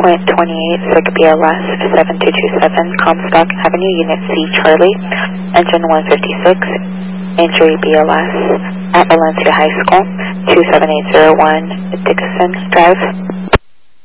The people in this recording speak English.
28, SIG BLS 7227, Comstock Avenue, Unit C, Charlie, Engine 156, injury BLS at Valencia High School, 27801, Dickinson Drive.